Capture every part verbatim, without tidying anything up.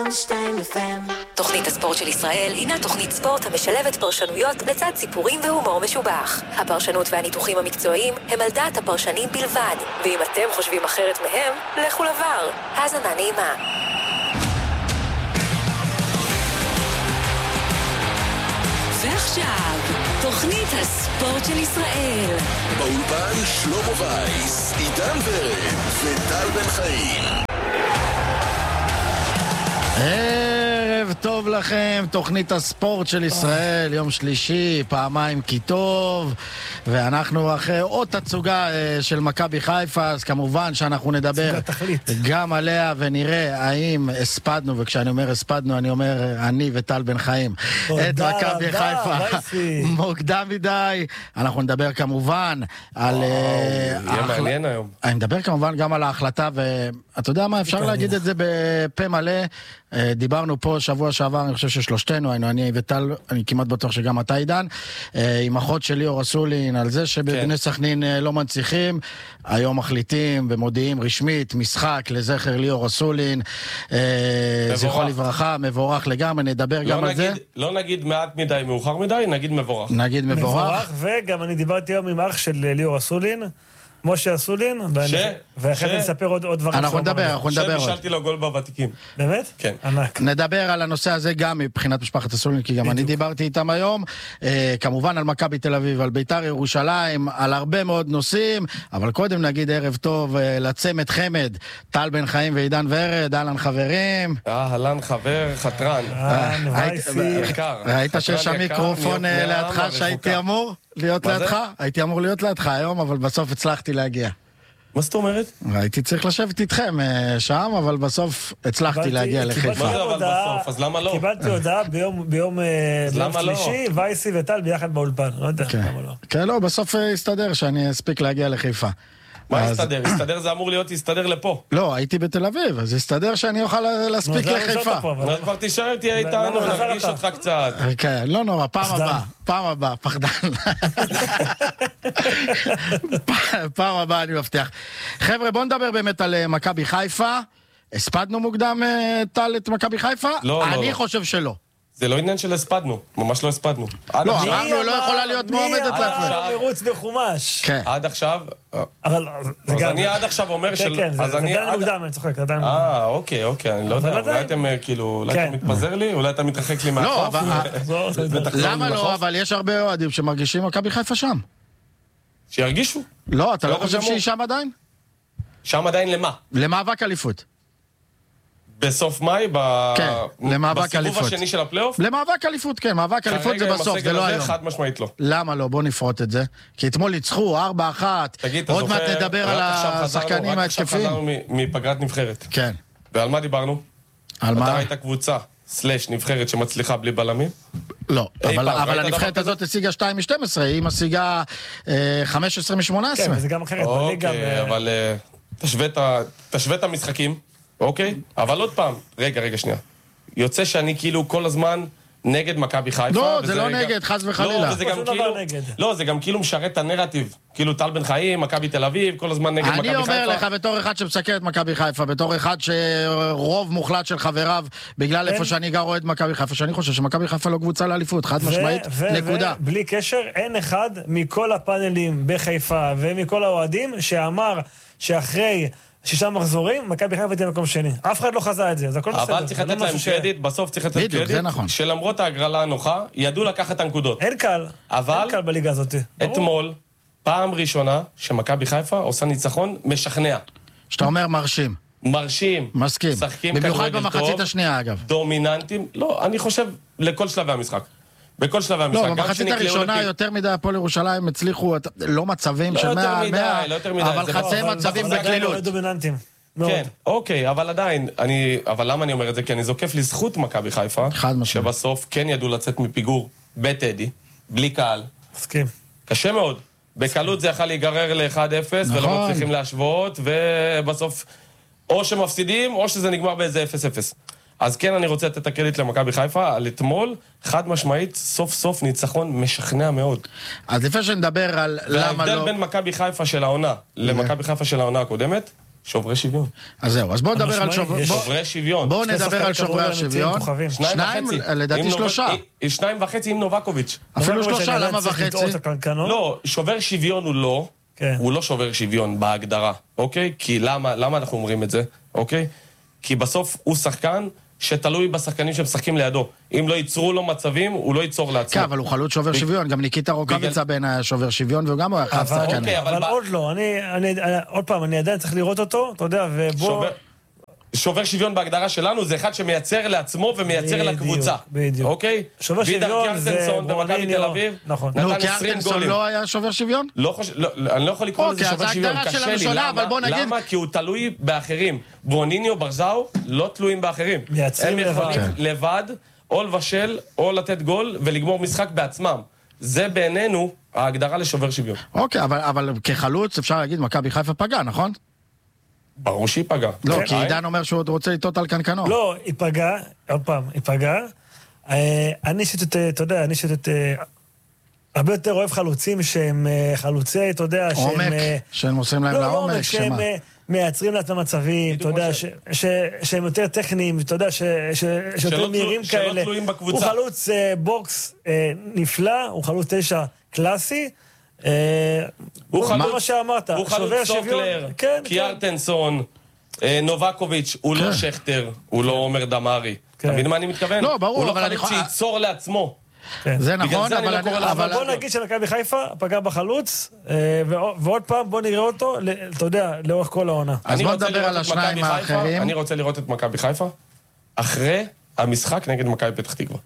שתיים אף אם. תוכנית הספורט של ישראל הינה תוכנית ספורט המשלבת פרשנויות לצד סיפורים והומור משובח. הפרשנות והניתוחים המקצועיים הם על דעת הפרשנים בלבד, ואם אתם חושבים אחרת מהם, לכו לבר. האזנה נעימה. ועכשיו, תוכנית הספורט של ישראל. באולפן שלמה וייס, עידן ורד וטל בן חיים. ערב טוב לכם, תוכנית הספורט של ישראל, יום שלישי, פעמיים כי טוב, ואנחנו אחרי עוד תצוגה של מכבי חיפה, אז כמובן שאנחנו נדבר גם עליה ונראה האם הספדנו, וכשאני אומר הספדנו אני אומר אני וטל בן חיים את מכבי חיפה מוקדם מדי. אנחנו נדבר כמובן על יהיה מעניין היום, אני מדבר כמובן גם על ההחלטה, ואתה יודע מה, אפשר להגיד את זה בפה מלא. דיברנו פה שבוע שעבר, אני חושב ששלושתנו היינו, אני וטל, אני כמעט בטוח שגם אתה עידן, עם אחות של ליאור אסולין, על זה שבבני סכנין לא מנציחים, היום מחליטים ומודיעים רשמית משחק לזכר ליאור אסולין, זכרו לברכה, מבורך לגמרי, נדבר גם על זה. לא נגיד מעט מדי מאוחר מדי, נגיד מבורך. נגיד מבורך. וגם אני דיברתי היום עם אח של ליאור אסולין, משה אסולין, ואחרי נספר עוד דברים. אנחנו נדבר, אנחנו נדבר עוד. שבישלתי לו גול בוותיקים. באמת? כן. ענק. נדבר על הנושא הזה גם מבחינת משפחת אסולין, כי גם אני דיברתי איתם היום, כמובן על מכבי תל אביב, על ביתר ירושלים, על הרבה מאוד נושאים, אבל קודם נגיד ערב טוב לצמד חמד, טל בן חיים ועידן ורד, אהלן חברים. אהלן חבר, חתרן. אהלן, וייסי. ראית שיש המיקרופון לידך שהייתי אמור להיות לידך? הייתי אמור להיות לידך היום, אבל בסוף הצלחתי להגיע. מה זאת אומרת? הייתי צריך לשבת איתכם שם, אבל בסוף הצלחתי להגיע לחיפה. מה זה אבל בסוף? אז למה לא? קיבלתי הודעה ביום שלישי, וייסי וטל ביחד באולפן. לא יודע למה לא. כן, לא, בסוף הסתדר שאני אספיק להגיע לחיפה. מה הסתדר? הסתדר זה אמור להיות, הסתדר לפה. לא, הייתי בתל אביב, אז הסתדר שאני אוכל להספיק לחיפה. אז כבר תישאר, תהיה איתנו, נרגיש אותך קצת. כן, לא נורא, פעם הבאה, פעם הבאה, פחדן. פעם הבאה אני מבטיח. חבר'ה, בואו נדבר באמת על מכבי חיפה. הספדנו מוקדם טל את מכבי חיפה? לא, לא. אני חושב שלא. זה לא עניין של הספדנו, ממש לא הספדנו. לא, אמרנו, לא יכולה להיות מועמדת לעצמם. מי אמר מרוץ בחומש? כן. עד עכשיו... אבל... אז אני עד עכשיו אומר של... כן, כן, זה עדיין מוקדם, אני צוחק, עדיין מוקדם. אה, אוקיי, אוקיי, אני לא יודע, אולי אתם כאילו, אולי אתה מתפזר לי, אולי אתה מתרחק לי מהחוף. לא, למה לא? אבל יש הרבה אוהדים שמרגישים מכבי חיפה שם. שירגישו. לא, אתה לא חושב שהיא שם עדיין? שם עדיין למה? למאבק אליפות. בסוף מאי, בסיבוב השני של הפלייאוף? למאבק אליפות, כן, מאבק אליפות זה בסוף, זה לא היום. חד משמעית לא. למה לא? בוא נפרוט את זה. כי אתמול ניצחו ארבע אחת, עוד מעט נדבר על השחקנים ההתקפים. רק עכשיו חזרנו מפגרת נבחרת. כן. ועל מה דיברנו? על מה? אתה הייתה קבוצה, סלש נבחרת שמצליחה בלי בלמים? לא, אבל הנבחרת הזאת השיגה שתיים משתים עשרה, היא משיגה חמש עשרה משמונה עשרה. כן, וזה גם אחרת. אוקיי, אבל תשווה את המשחקים. אוקיי? אבל עוד פעם, רגע, רגע, שנייה. יוצא שאני כאילו כל הזמן נגד מכבי חיפה. לא, זה לא נגד, חס וחלילה. לא, זה גם כאילו משרת את הנרטיב. כאילו טל בן חיים, מכבי תל אביב, כל הזמן נגד מכבי חיפה. אני אומר לך, בתור אחד שמסקר את מכבי חיפה, בתור אחד שרוב מוחלט של חבריו, בגלל איפה שאני גר אוהד מכבי חיפה, שאני חושב שמכבי חיפה לא קבוצה לאליפות, חד משמעית, נקודה. ובלי קשר, אין אחד מכל הפאנלים בחיפה ומכל האוהדים שאמר שאחרי שישה מחזורים, מכבי חיפה תהיה מקום שני. אף אחד לא חזה את זה, אז הכל בסדר. אבל צריך לתת להם קרדיט, בסוף צריך לתת קרדיט, שלמרות ההגרלה הנוחה, ידעו לקחת את הנקודות. אין קל, אין קל בליגה הזאת. אתמול, פעם ראשונה שמכבי חיפה עושה ניצחון משכנע. שאתה אומר מרשים. מרשים. מסכים. במיוחד במחצית השנייה, אגב. דומיננטים. לא, אני חושב לכל שלבי המשחק. בכל שלבי המשחק. לא, במחצית הראשונה יותר מדי הפועל ירושלים הצליחו, לא מצבים של מאה על מאה, אבל חצי מצבים בקלילות. כן, אוקיי, אבל עדיין, אבל למה אני אומר את זה? כי אני זוקף לזכות מכבי חיפה, שבסוף כן ידעו לצאת מפיגור בטדי, בלי קהל. מסכים. קשה מאוד. בקלות זה יכול להיגרר ל-אחד אפס, ולא מצליחים להשוות, ובסוף או שמפסידים, או שזה נגמר באיזה אפס אפס. אז כן, אני רוצה לתת את הקרדיט למכבי חיפה, על אתמול, חד משמעית, סוף סוף ניצחון משכנע מאוד. אז לפני שנדבר על למה לא... וההבדל בין מכבי חיפה של העונה, למכבי חיפה של העונה הקודמת, שוברי שוויון. אז זהו, אז בואו נדבר על שוברי שוויון. בואו נדבר על שוברי השוויון. שניים וחצי. לדעתי שלושה. שניים וחצי עם נובקוביץ'. אפילו שלושה, למה וחצי? לא, שובר שוויון הוא לא. הוא לא שובר שוויון בהגדרה, אוקיי? כי למה, למה אנחנו אומרים את זה, אוקיי? כי בסוף הוא שחקן שתלוי בשחקנים שמשחקים לידו. אם לא ייצרו לו מצבים, הוא לא ייצור לעצמו. כן, אבל הוא חלוץ שובר שוויון. גם ניקיטה רוקאביצה בין השובר שוויון, וגם הוא היה אחד שחקנים. אבל עוד לא, אני, עוד פעם, אני עדיין צריך לראות אותו, אתה יודע, ובוא... שובר שוויון בהגדרה שלנו זה אחד שמייצר לעצמו ומייצר לקבוצה. בדיוק. אוקיי? שובר שוויון זה במכבי תל אביב. נכון. נו, קיארטנסון לא היה שובר שוויון? אני לא יכול לקרוא לזה שובר שוויון. קשה לי. למה? כי הוא תלוי באחרים. ברוניניו, ברזאו, לא תלויים באחרים. מייצרים לבד. הם יכולים לבד, או לבשל, או לתת גול, ולגמור משחק בעצמם. זה בעינינו ההגדרה לשובר שוויון. אוקיי, אבל כחלוץ אפשר להגיד מכבי חיפה פגע, נכון? ברור שהיא פגע. לא, כי עידן אומר שהוא עוד רוצה לטעות על קנקנו. לא, היא פגע, עוד פעם, היא פגע. אני שתת, אתה יודע, אני שתת, הרבה יותר אוהב חלוצים שהם חלוצי, אתה יודע, שהם... עומק, שהם עושים להם לעומק, לא, לא, שהם מייצרים לעצמם מצבים, אתה יודע, שהם יותר טכניים, אתה יודע, שיותר מהירים כאלה. שלא תלויים בקבוצה. הוא חלוץ בוקס נפלא, הוא חלוץ תשע קלאסי, הוא חלוץ, מה שאמרת, הוא חלוץ סוקלר, קיארטנסון, נובקוביץ', הוא לא שכטר, הוא לא עומר דמרי. אתה מבין מה אני מתכוון? לא, ברור, הוא לא חלוץ שייצור לעצמו. זה נכון, אבל בוא נגיד שמכבי חיפה פגע בחלוץ, ועוד פעם בוא נראה אותו, אתה יודע, לאורך כל העונה. אז בוא נדבר על השניים האחרים. אני רוצה לראות את מכבי חיפה אחרי המשחק נגד מכבי פתח תקווה.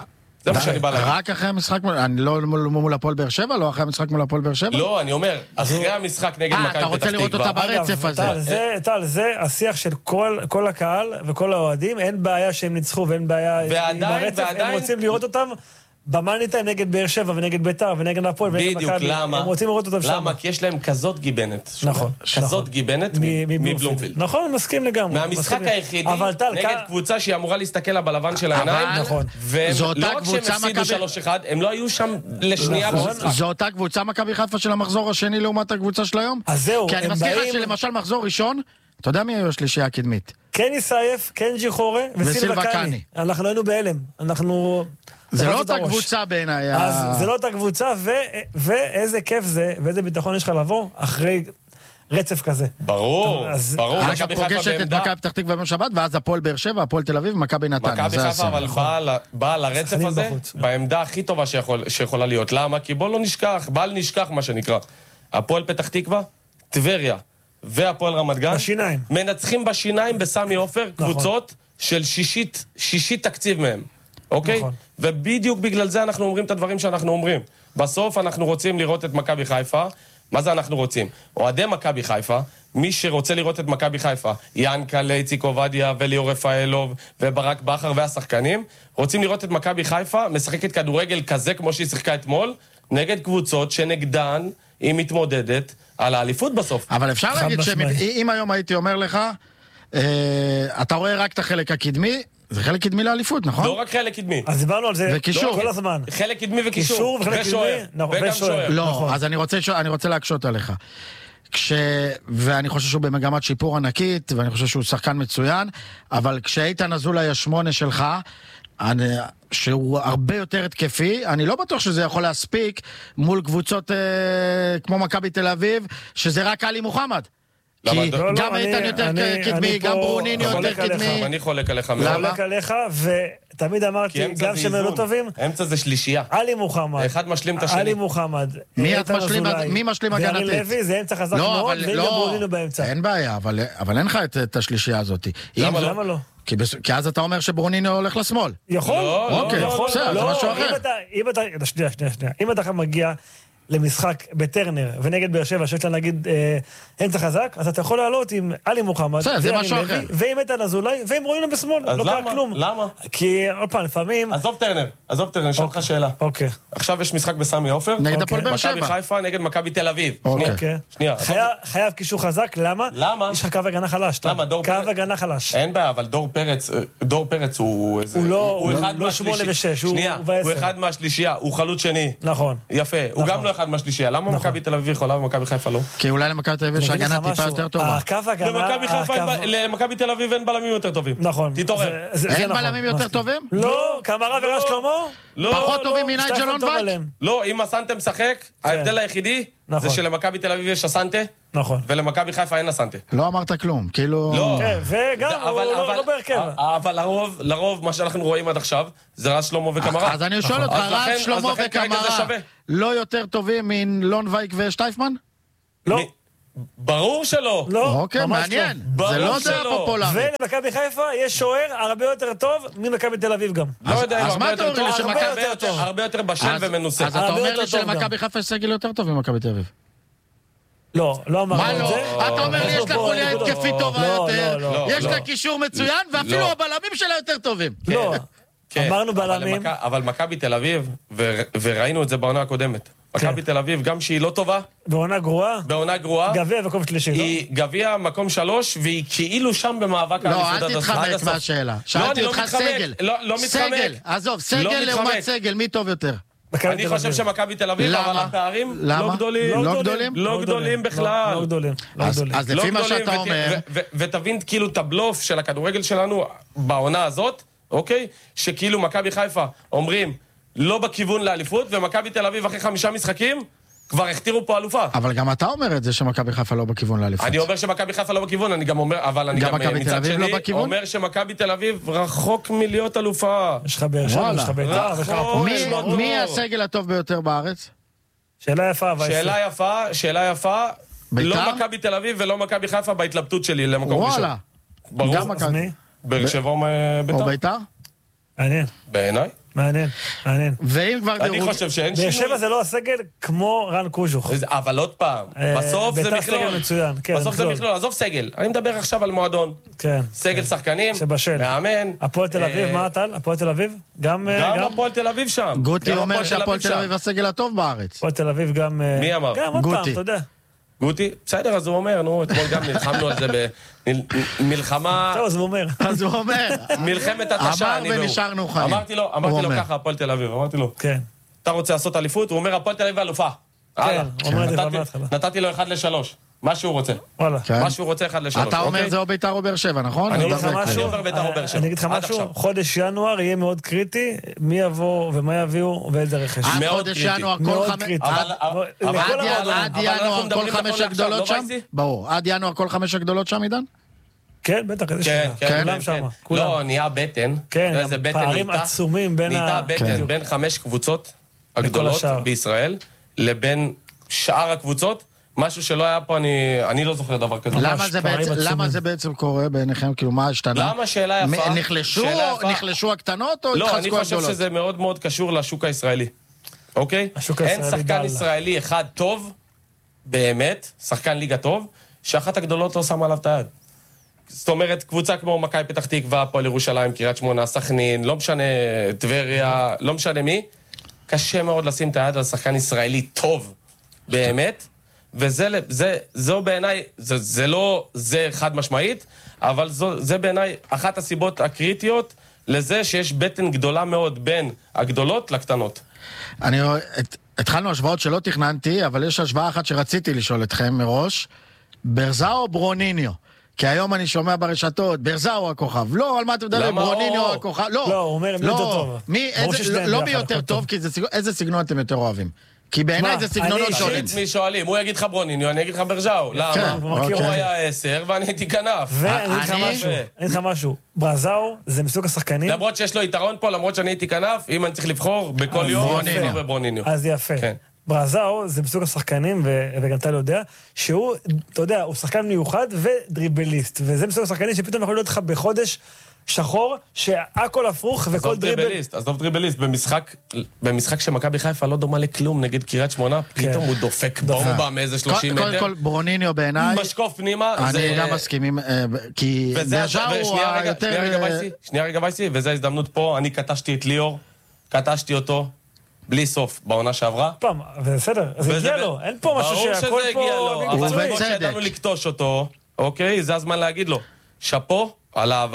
זה מה שאני בא להגיד. רק אחרי המשחק, אני לא מול הפועל באר שבע? לא אחרי המשחק מול הפועל באר שבע? לא, אני אומר, אחרי המשחק נגד מכבי פתח תקווה. אתה רוצה לראות אותה ברצף הזה. טל, זה השיח של כל הקהל וכל האוהדים, אין בעיה שהם ניצחו ואין בעיה עם הרצף, הם רוצים לראות אותם במאניטיים נגד באר שבע ונגד ביתר ונגד הפועל ונגד מכבי. בדיוק, למה? הם רוצים לראות אותם שם. למה? כי יש להם כזאת גיבנת. נכון. כזאת גיבנת מבלומפילד. נכון, מסכים לגמרי. מהמשחק היחידי נגד קבוצה שהיא אמורה להסתכל לה בלבן של העיניים. נכון. ולא רק שהם הפסידו שלוש אחד, הם לא היו שם לשנייה במשחק. זו אותה קבוצה מכבי חיפה של המחזור השני לעומת הקבוצה של היום? אז זהו, כי אני מזכיר לך שלמשל מחזור ראשון, אתה יודע מי היו השלישייה הקדמית? קני סייף, קנג'י חורה וסילבה קני. אנחנו היינו בהלם. אנחנו... זה לא אותה קבוצה בעיניי. אז זה לא אותה קבוצה, ואיזה כיף זה, ואיזה ביטחון יש לך לבוא אחרי רצף כזה. ברור, ברור. עכשיו פוגשת את מכבי פתח תקווה ביום שבת, ואז הפועל באר שבע, הפועל תל אביב, מכבי נתניה. מכבי חיפה אבל באה לרצף הזה, בעמדה הכי טובה שיכולה להיות. למה? כי בוא לא נשכח, בל נשכח מה שנקרא. הפועל פתח תקווה, טבריה והפועל רמת גן, בשיניים. מנצחים בשיניים בסמי עופר, קבוצות של שישית, שישית תקציב מהם. אוקיי? נכון. ובדיוק בגלל זה אנחנו אומרים את הדברים שאנחנו אומרים. בסוף אנחנו רוצים לראות את מכבי חיפה. מה זה אנחנו רוצים? אוהדי מכבי חיפה, מי שרוצה לראות את מכבי חיפה, ינקלה, איציק עובדיה וליאור רפאלוב וברק בכר והשחקנים, רוצים לראות את מכבי חיפה משחקת כדורגל כזה כמו שהיא שיחקה אתמול, נגד קבוצות שנגדן היא מתמודדת על האליפות בסוף. אבל אפשר להגיד שאם היום הייתי אומר לך, אתה רואה רק את החלק הקדמי, זה חלק קדמי לאליפות, נכון? לא רק חלק קדמי. אז דיברנו על זה וקישור. כל הזמן. חלק קדמי וקישור. קישור וחלק קדמי, וגם שוער. לא, אז אני רוצה, אני רוצה להקשות עליך. כש... ואני חושב שהוא במגמת שיפור ענקית, ואני חושב שהוא שחקן מצוין, אבל כשאיתן אזולאי השמונה שלך, אני... שהוא הרבה יותר התקפי, אני לא בטוח שזה יכול להספיק מול קבוצות אה, כמו מכבי תל אביב, שזה רק עלי מוחמד. כי גם איתן יותר קדמי, גם ברוניני יותר קדמי. אני חולק עליך. אני חולק עליך, ותמיד אמרתי, גם שהם לא טובים, אמצע זה שלישייה. עלי מוחמד. אחד משלים את השני. עלי מוחמד. מי משלים הגנתית? וארי לוי, זה אמצע חזק מאוד, ואין גם ברוניני באמצע. אין בעיה, אבל אין לך את השלישייה הזאת. למה לא? כי אז אתה אומר שברוניני הולך לשמאל. יכול? אוקיי, בסדר, זה משהו אחר. שנייה, שנייה, שנייה. אם אתה מגיע למשחק בטרנר ונגד באר שבע, שיש לה נגיד אמצע חזק, אז אתה יכול לעלות עם עלי מוחמד, ועם איתן אזולאי, ועם רואים בשמאל, לא קרה כלום. למה? כי עוד פעם, לפעמים... עזוב טרנר, עזוב טרנר, אני שואל לך שאלה. אוקיי. עכשיו יש משחק בסמי עופר. נגד הפועל באר שבע. מכבי חיפה נגד מכבי תל אביב. אוקיי. שנייה. חייב קישור חזק, למה? למה? יש לך קו הגנה חלש. למה? קו הגנה חלש. אין בעיה, אבל דור פרץ, דור פרץ הוא... הוא לא שמונה ושש. שנייה, הוא אחד מהשלישייה, הוא חלוץ שני. נכון. יפה. הוא גם לא אחד מהשלישייה. למה מכבי תל אביב יכולה ומכבי חיפה לא? כי אולי למכבי תל אביב שהגנה טיפה יותר טובה. למכבי תל אביב אין בלמים יותר טובים. נכון. תתעורר. אין בלמים יותר טובים? לא, קמרה ורז שלמה? פחות טובים מנייג'ל אונבייק? לא, אם הסנטה משחק, ההבדל היחידי זה שלמכבי תל אביב יש הסנטה, נכון. ולמכבי חיפה אין הסנטה. לא אמרת כלום, כאילו... לא. וגם, הוא לא בהרכב. אבל לרוב, לרוב, מה שאנחנו רואים עד עכשיו, זה רז שלמה וקמרה. אז אני שואל אותך, רז שלמה וקמרה לא יותר טובים מלונבייק ושטייפמן? לא. ברור שלא. לא, אוקיי, מעניין. זה לא זה הפופולרי. ולמכבי חיפה יש שוער הרבה יותר טוב ממכבי תל אביב גם. לא יודע אם אז מה אתה אומר לי שמכבי... הרבה יותר בשל ומנוסה. אז אתה אומר לי שלמכבי חיפה יש סגל יותר טוב ממכבי תל אביב. לא, לא אמרנו את זה. מה לא? אתה אומר לי יש לה חוליה התקפית טובה יותר, יש לה קישור מצוין, ואפילו הבלמים שלה יותר טובים. לא, אמרנו בלמים. אבל מכבי תל אביב, וראינו את זה בעונה הקודמת, מכבי תל אביב, גם שהיא לא טובה. בעונה גרועה? בעונה גרועה. גביע מקום שלישי, לא? היא גביע מקום שלוש, והיא כאילו שם במאבק האליפות. לא, אל תתחמק מהשאלה. שאלתי אותך סגל. לא מתחמק. סגל, עזוב, סגל לעומת סגל, מי טוב יותר? אני חושב שמכבי תל אביב, אבל הפערים לא גדולים. לא גדולים? לא גדולים בכלל. לא גדולים. אז לפי מה שאתה אומר... ותבין כאילו את הבלוף של הכדורגל שלנו בעונה הזאת, אוקיי? שכאילו מכבי חיפה אומרים לא בכיוון לאליפות, ומכבי תל אביב אחרי חמישה משחקים כבר הכתירו פה אלופה. אבל גם אתה אומר את זה שמכבי חיפה לא בכיוון לאליפות. אני אומר שמכבי חיפה לא בכיוון, אני גם אומר, אבל אני גם מצד שני אומר שמכבי תל אביב רחוק מלהיות אלופה. יש לך באר שבע, יש לך בית"ר, יש לך הפועל. מי הסגל הטוב ביותר בארץ? שאלה יפה, שאלה יפה, שאלה יפה. לא מכבי תל אביב ולא מכבי חיפה בהתלבטות שלי למקום ראשון. וואלה. ברור. באר שבע או בית"ר? או בית"ר? מעניין. בעיניי. מעניין, מעניין. ואם כבר דירוג... אני חושב שאין שינוי. באר שבע זה לא הסגל כמו רן קוז'וך. אבל עוד פעם, בסוף זה מכלול. מצוין, כן. בסוף זה מכלול, עזוב סגל. אני מדבר עכשיו על מועדון. כן. סגל שחקנים, מאמן. הפועל תל אביב, מה אתה? הפועל תל אביב? גם... גם הפועל תל אביב שם. גוטי אומר שהפועל תל אביב הסגל הטוב בארץ. הפועל תל אביב גם... מי אמר? גם עוד פעם, אתה יודע. גוטי, בסדר, אז הוא אומר, נו, אתמול גם נלחמנו על זה במלחמה... טוב, אז הוא אומר. אז הוא אומר. מלחמת התשה, אני והוא. אמר ונשארנו חיים. אמרתי לו, אמרתי לו ככה, הפועל תל אביב, אמרתי לו. כן. אתה רוצה לעשות אליפות? הוא אומר, הפועל תל אביב אלופה. כן, הוא אומר את זה בהתחלה. נתתי לו אחד לשלוש. מה שהוא רוצה. וואלה. מה שהוא רוצה אחד לשלוש. אתה אומר זה או בית"ר או באר שבע, נכון? אני אגיד לך משהו, חודש ינואר יהיה מאוד קריטי, מי יבוא ומה יביאו ואיזה רכש. חודש ינואר כל חמש... עד ינואר כל חמש הגדולות שם? ברור. עד ינואר כל חמש הגדולות שם, עידן? כן, בטח, איזה שנה. כן, כן. לא, נהיה בטן. כן, פערים עצומים בין ה... נהייתה בטן בין חמש קבוצות הגדולות בישראל לבין שאר הקבוצות. משהו שלא היה פה, אני, אני לא זוכר דבר כזה. למה זה בעצם, למה זה בעצם קורה בעיניכם? כאילו, מה השתנה? למה שאלה יפה? נחלשו, נחלשו הקטנות או התחזקו הגדולות? לא, אני חושב שזה מאוד מאוד קשור לשוק הישראלי. אוקיי? השוק הישראלי אין שחקן ישראלי אחד טוב, באמת, שחקן ליגה טוב, שאחת הגדולות לא שמה עליו את היד. זאת אומרת, קבוצה כמו מכבי פתח תקווה, הפועל ירושלים, קריית שמונה, סכנין, לא משנה, טבריה, לא משנה מי, קשה מאוד לשים את היד על שחקן ישראלי טוב, באמת. וזה זה, זו בעיניי, זה, זה לא זה חד משמעית, אבל זו, זה בעיניי אחת הסיבות הקריטיות לזה שיש בטן גדולה מאוד בין הגדולות לקטנות. אני, את, התחלנו השוואות שלא תכננתי, אבל יש השוואה אחת שרציתי לשאול אתכם מראש, ברזאו או ברוניניו? כי היום אני שומע ברשתות, ברזאו הכוכב. לא, על מה אתה מדבר? ברוניניו הכוכב. לא, לא, הוא אומר, מי יותר טוב? מי, איזה, לא מי יותר טוב, כי זה, איזה סגנון אתם יותר אוהבים? כי בעיניי זה סגנונות שונים. מי שואלים, הוא יגיד לך ברוניניו, אני אגיד לך ברזאו. למה? הוא היה עשר ואני הייתי כנף. ואני אגיד לך משהו, ברזאו זה מסוג השחקנים. למרות שיש לו יתרון פה, למרות שאני הייתי כנף, אם אני צריך לבחור בכל יום, אני אבחור בברוניניו. אז יפה. ברזאו זה מסוג השחקנים, וגם אתה לא יודע, שהוא, אתה יודע, הוא שחקן מיוחד ודריבליסט. וזה מסוג השחקנים שפתאום יכול להיות לך בחודש שחור, שהכל הפוך וכל דריבל... דריבליסט, עזוב דריבליסט, במשחק, במשחק שמכבי חיפה לא דומה לכלום נגד קריית שמונה, פתאום הוא דופק בומבה מאיזה שלושים מטר. קודם כל ברוניניו בעיניי... משקוף פנימה. אני גם מסכים, כי ברזאו הוא היותר... שנייה רגע וייסי, וזו ההזדמנות פה, אני קטשתי את ליאור, קטשתי אותו, בלי סוף, בעונה שעברה. פעם, בסדר, זה הגיע לו, אין פה משהו שהכל פה... אבל שידענו לקטוש אותו, אוקיי, זה הזמן להגיד לו, שפו על ההבאה,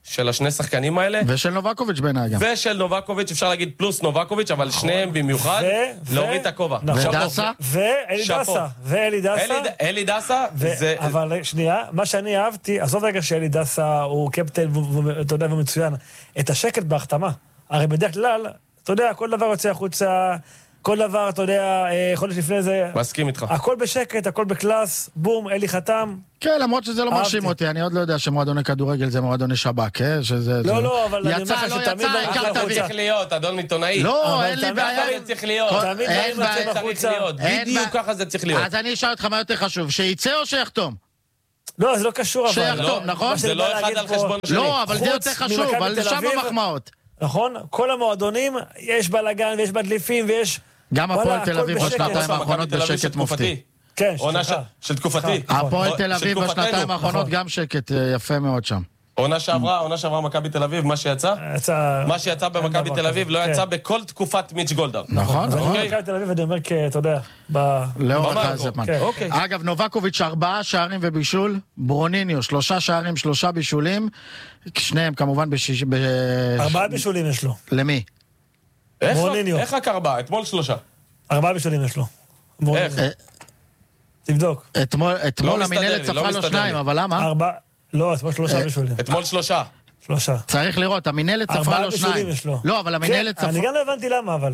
של השני שחקנים האלה. ושל נובקוביץ' בעיניי גם. ושל נובקוביץ', אפשר להגיד פלוס נובקוביץ', אבל שניהם במיוחד, להוריד את הכובע. ודסה? ואלי דסה. ואלי דסה. אלי דסה. אבל שנייה, מה שאני אהבתי, עזוב רגע שאלי דסה הוא קפטן, אתה יודע, ומצוין, את השקט בהחתמה. הרי בדרך כלל, אתה יודע, כל דבר יוצא החוצה, כל דבר, אתה יודע, חודש לפני זה... מסכים איתך. הכל בשקט, הכל בקלאס, בום, אלי חתם. כן, למרות שזה לא מרשים אותי, אני עוד לא יודע שמועדוני כדורגל זה מועדוני שב"כ, אה? לא, לא, אבל אני אומר לך שתמיד... ככה זה צריך להיות, אדון עיתונאי. לא, אין לי בעיה. ככה זה צריך להיות. תמיד דברים יוצאים החוצה. בדיוק ככה זה צריך להיות. אז אני אשאל אותך מה יותר חשוב, שיצא או שיחתום? לא, זה לא קשור, אבל... שיחתום, נכון? זה לא אחד על חשבון שני. לא, אבל זה יותר חשוב, אבל שם המחמאות. נכון? כל המועדונים, יש בלגן ויש בדליפים ויש... גם הפועל תל אביב בשנתיים האחרונות בשקט מופתי. כן, עונה של תקופתי. הפועל תל אביב בשנתיים האחרונות גם שקט יפה מאוד שם. עונה שעברה, עונה שעברה מכבי תל אביב, מה שיצא? מה שיצא במכבי תל אביב לא יצא בכל תקופת מיץ' גולדהר. נכון, נכון. מכבי תל אביב אני אומר אתה יודע, לאורך הזמן. אגב, נובקוביץ' ארבעה שערים ובישול, ברוניניו שלושה שערים, שלושה בישולים, שניהם כמובן בשיש... ארבעה בישולים יש לו. למי? איך רק ארבעה? אתמול שלושה. ארבעה בישולים יש לו. איך? תבדוק. אתמול המנהלת צפרה לו שניים, אבל למה? ארבעה. לא, אתמול שלושה בישולים. אתמול שלושה. שלושה. צריך לראות, המנהלת צפרה לו שניים. ארבעה בישולים יש לו. לא, אבל המנהלת צפרה... אני גם לא הבנתי למה, אבל...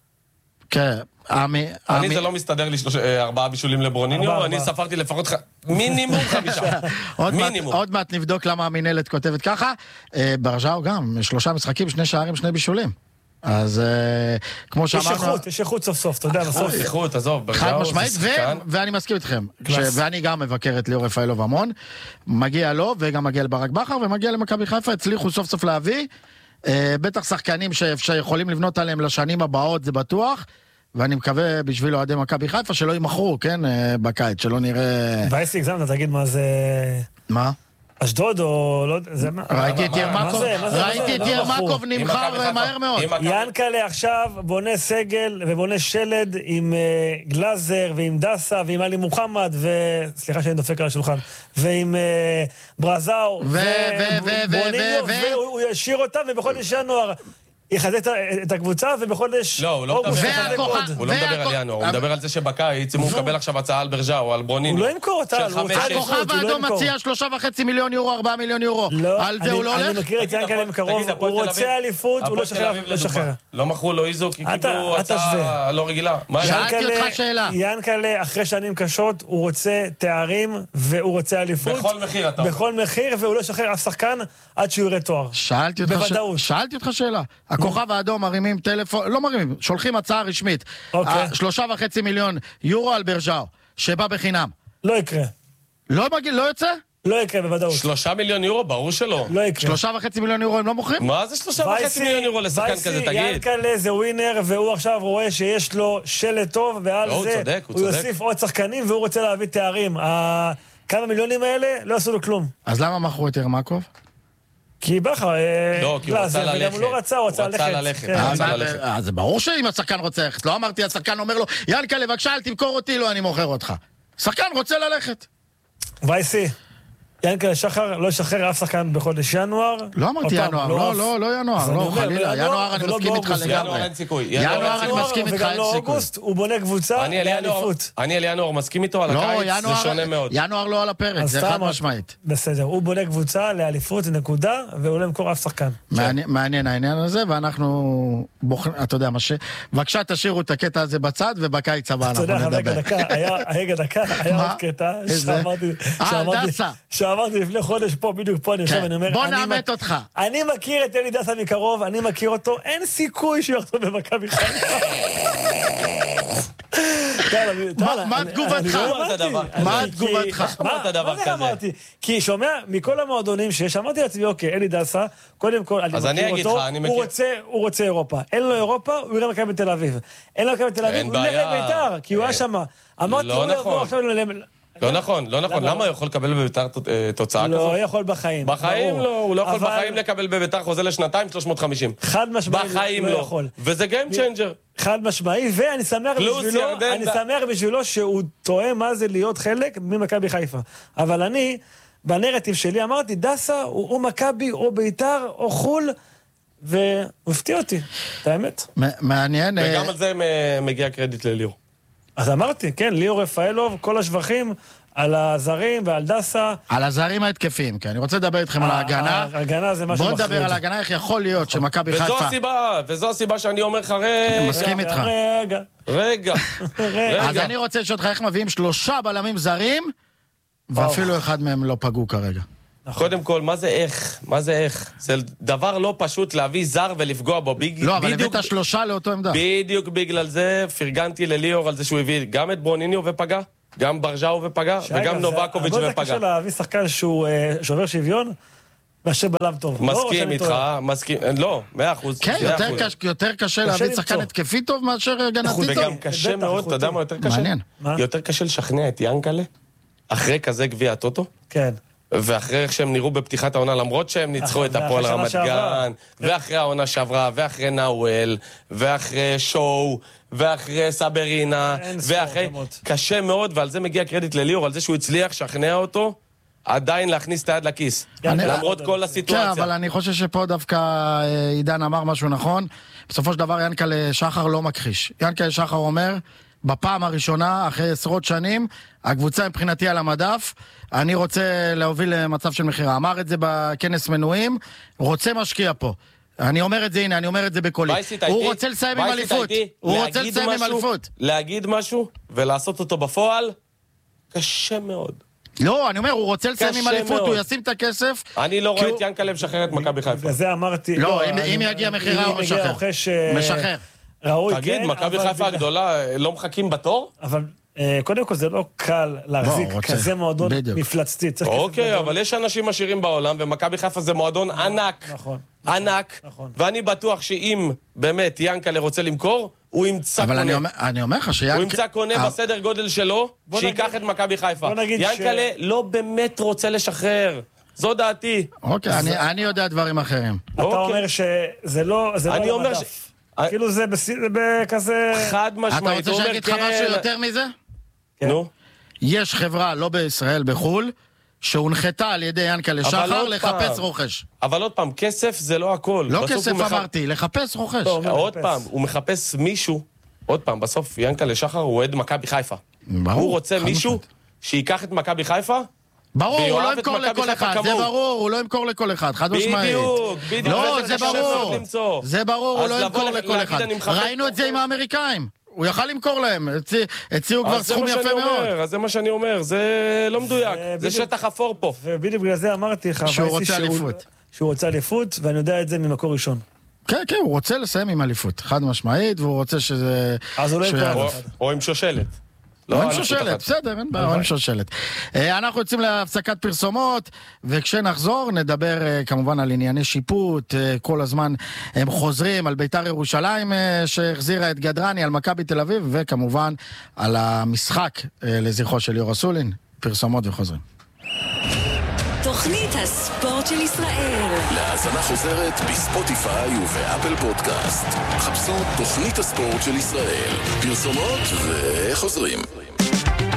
כן. אני זה לא מסתדר לי ארבעה בישולים לברוניניו, אני ספרתי לפחות מינימום חמישה. מינימום. עוד מעט נבדוק למה המנהלת כותבת ככה. ברז'או גם, שלושה משחקים, שני שערים, שני בישולים. אז כמו שאמרנו... יש איכות, יש איכות סוף סוף, אתה יודע, בסוף. איכות, עזוב, חד משמעית, ואני מסכים איתכם. ואני גם מבקר את ליאור רפאלוב המון. מגיע לו, וגם מגיע לברק בכר, ומגיע למכבי חיפה, הצליחו סוף סוף להביא. בטח שחקנים שיכולים לבנות עליהם לשנים הבאות, זה בטוח. ואני מקווה בשביל אוהדי מכבי חיפה שלא יימחרו, כן, בקיץ, שלא נראה... וייסי הגזמת, תגיד מה זה... מה? אשדוד או לא... ראיתי את ירמקוב, ראיתי את ירמקוב נמחר מהר מאוד. ינקלה עכשיו בונה סגל ובונה שלד עם גלאזר ועם דסה ועם אלי מוחמד וסליחה שאני דופק על השולחן ועם ברזאו ובוניניו והוא ישיר אותם ובחודש ינואר יחזק את הקבוצה, ובחודש... לא, הוא לא מדבר על ינואר, הוא מדבר על זה שבקיץ, אם הוא מקבל עכשיו הצעה על ברז'או, על ברוניניו. הוא לא ימכור אותה, הוא רוצה... הכוכב האדום מציע שלושה וחצי מיליון יורו, ארבעה מיליון יורו. על זה הוא לא הולך? אני מכיר את ינקלה מקרוב, הוא רוצה אליפות, הוא לא שחרר. לא מכרו לו איזו, כי קיבלו הצעה לא רגילה. שאלתי אותך שאלה. ינקלה, אחרי שנים קשות, הוא רוצה תארים, והוא רוצה אליפות. בכל מחיר אתה. בכל מחיר, והוא לא שחרר אף שחקן עד שהוא יראה תואר. שאלתי אותך שאלה. הכוכב האדום מרימים טלפון, לא מרימים, שולחים הצעה רשמית. שלושה וחצי מיליון יורו על ברז'או, שבא בחינם. לא יקרה. לא מגיע, לא יוצא? לא יקרה בוודאות. שלושה מיליון יורו, ברור שלא. לא יקרה. שלושה וחצי מיליון יורו הם לא מוכרים? מה זה שלושה וחצי מיליון יורו לשחקן כזה, תגיד? ינקלה זה ווינר, והוא עכשיו רואה שיש לו שלט טוב, ועל זה הוא יוסיף עוד שחקנים, והוא רוצה להביא תארים. כמה מיליונים האלה לא עשו לו כלום. אז למה מכרו את ירמקוב? כי בכר, לא, כי הוא רצה ללכת. הוא לא רצה, הוא רצה ללכת. אז זה ברור שאם השחקן רוצה ללכת. לא אמרתי, השחקן אומר לו, ינקלה, בבקשה, אל תמכור אותי, לא, אני מוכר אותך. שחקן רוצה ללכת. וייסי, ינקלה שחר, לא ישחרר אף שחקן בחודש ינואר. לא אמרתי ינואר, לא, לא, לא ינואר, לא, חלילה. ינואר אני מסכים איתך לגמרי. ינואר אין סיכוי. ינואר אני מסכים איתך, אין סיכוי. אוגוסט, הוא בונה קבוצה לאליפות. אני על ינואר מסכים איתו, על הקיץ זה שונה מאוד. ינואר לא על הפרק, זה חד משמעית. בסדר, הוא בונה קבוצה לאליפות, נקודה, והוא לא ימכור אף שחקן. מעניין העניין הזה, ואנחנו בוחרים, אתה יודע מה ש... בבקשה תשאירו את הקטע הזה בצד, ובקיץ הבא אנחנו נדבר. רגע דקה, היה עוד קטע שאמרתי לפני חודש פה, בדיוק פה, אני חושב, אני אומר... בוא נאמת אותך. אני מכיר את אלי דסה מקרוב, אני מכיר אותו, אין סיכוי שהוא יחתום במכבי חיפה. מה תגובתך? מה תגובתך? מה זה אמרתי? כי שומע, מכל המועדונים שיש, אמרתי לעצמי, אוקיי, אלי דסה, קודם כל, אני מכיר אותו, הוא רוצה אירופה. אין לו אירופה, הוא יראה מכבי בתל אביב. אין לו מכבי בתל אביב, הוא יראה בית"ר, כי הוא היה שם. אמרתי, הוא יבוא עכשיו... לא נכון, לא נכון. למה הוא יכול לקבל בביתר תוצאה כזאת? לא יכול בחיים. בחיים לא, הוא לא יכול בחיים לקבל בביתר חוזה לשנתיים שלוש מאות וחמישים. חד משמעי. בחיים לא. וזה Game Changer. חד משמעי, ואני שמח בשבילו, אני שמח בשבילו שהוא טועה מה זה להיות חלק ממכבי חיפה. אבל אני, בנרטיב שלי אמרתי, דסה הוא או מכבי או ביתר או חול, והוא הפתיע אותי, את האמת. מעניין. וגם על זה מגיע קרדיט לליאור. אז אמרתי, כן, ליאור רפאלוב, כל השבחים על הזרים ועל דסה. על הזרים ההתקפים, כן. אני רוצה לדבר איתכם על ההגנה. ההגנה זה משהו בוא נדבר על ההגנה, איך יכול להיות שמכבי חיפה... וזו הסיבה, וזו הסיבה שאני אומר לך, רגע. מסכים איתך. רגע. רגע. אז אני רוצה לשאול אותך איך מביאים שלושה בלמים זרים, ואפילו אחד מהם לא פגעו כרגע. קודם כל, מה זה איך? מה זה איך? זה דבר לא פשוט להביא זר ולפגוע בו. לא, אבל הבאת שלושה לאותו עמדה. בדיוק בגלל זה פרגנתי לליאור על זה שהוא הביא גם את ברוניניו ופגע, גם ברז'או ופגע, וגם נובקוביץ' ופגע. הרבה יותר קשה להביא שחקן שהוא שובר שוויון, מאשר בלם טוב. מסכים איתך, מסכים, לא, מאה אחוז. כן, יותר קשה להביא שחקן התקפי טוב מאשר הגנתי טוב. וגם קשה מאוד, אתה יודע מה יותר קשה? מעניין. יותר קשה לשכנע את ינקלה, אחרי כזה גביע הטוטו. כן. ואחרי איך שהם נראו בפתיחת העונה, למרות שהם ניצחו את הפועל רמת גן, ואחרי העונה שעברה, ואחרי נאואל, ואחרי שואו, ואחרי סברינה, ואחרי... קשה מאוד, ועל זה מגיע קרדיט לליאור, על זה שהוא הצליח שכנע אותו, עדיין להכניס את היד לכיס, למרות כל הסיטואציה. כן, אבל אני חושב שפה דווקא עידן אמר משהו נכון, בסופו של דבר ינקלה שחר לא מכחיש. ינקלה שחר אומר... בפעם הראשונה, אחרי עשרות שנים, הקבוצה מבחינתי על המדף, אני רוצה להוביל למצב של מחירה. אמר את זה בכנס מנויים, רוצה משקיע פה. אני אומר את זה, הנה, אני אומר את זה בקולי. הוא רוצה לסיים עם אליפות. הוא רוצה לסיים עם אליפות. להגיד משהו ולעשות אותו בפועל, קשה מאוד. לא, אני אומר, הוא רוצה לסיים עם אליפות, הוא ישים את הכסף. אני לא רואה את ינקלה משחרר את מכבי חיפה. וזה אמרתי... לא, אם יגיע מחירה, הוא משחרר. משחרר. ראוי, תגיד, מכבי חיפה הגדולה לא מחכים בתור? אבל קודם כל זה לא קל להחזיק כזה מועדון מפלצתי. אוקיי, אבל יש אנשים עשירים בעולם, ומכבי חיפה זה מועדון ענק. נכון. ענק. ואני בטוח שאם באמת ינקלה רוצה למכור, הוא ימצא קונה. אבל אני אומר לך שיאנקלה... הוא ימצא קונה בסדר גודל שלו, שיקח את מכבי חיפה. ינקלה לא באמת רוצה לשחרר. זו דעתי. אוקיי, אני יודע דברים אחרים. אתה אומר שזה לא... אני אומר ש... כאילו זה בכזה... חד משמעית. אתה רוצה שיגיד לך משהו יותר מזה? נו. יש חברה, לא בישראל, בחול, שהונחתה על ידי ינקלה שחר לחפש רוכש. אבל עוד פעם, כסף זה לא הכל. לא כסף אמרתי, לחפש רוכש. עוד פעם, הוא מחפש מישהו, עוד פעם, בסוף ינקלה שחר הוא אוהד מכבי חיפה. הוא רוצה מישהו שיקח את מכבי חיפה, ברור, הוא לא ימכור לכל אחד, זה ברור, הוא לא ימכור לכל אחד, חד משמעית. בדיוק, בדיוק. לא, זה ברור, זה ברור, הוא לא ימכור לכל אחד. ראינו את זה עם האמריקאים, הוא יכל למכור להם, הציעו כבר סכום יפה מאוד. אז זה מה שאני אומר, זה לא מדויק, זה שטח אפור פה. ובדיוק בגלל זה אמרתי לך, שהוא רוצה אליפות. שהוא רוצה אליפות, ואני יודע את זה ממקור ראשון. כן, כן, הוא רוצה לסיים עם אליפות, חד משמעית, והוא רוצה שזה... אז הוא לא ימכור. או עם שושלת. לא עם שושלת, בסדר, אין בעיה, עם שושלת. אנחנו יוצאים להפסקת פרסומות, וכשנחזור נדבר כמובן על ענייני שיפוט, כל הזמן הם חוזרים על ביתר ירושלים שהחזירה את גדרני, על מכבי תל אביב, וכמובן על המשחק לזכרו של ליאור אסולין, פרסומות וחוזרים. תוכנית הספורט של ישראל. להאזנה חוזרת בספוטיפיי ובאפל פודקאסט. חפשו תוכנית הספורט של ישראל. פרסומות וחוזרים.